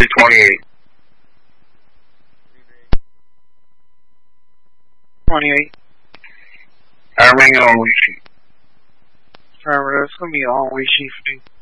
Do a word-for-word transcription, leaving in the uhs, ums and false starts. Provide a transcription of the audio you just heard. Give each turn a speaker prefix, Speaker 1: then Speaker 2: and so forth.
Speaker 1: twenty-eight.
Speaker 2: twenty-eight.
Speaker 1: Arming on Wishi.
Speaker 2: Remember, that's going to be all Wishi for me.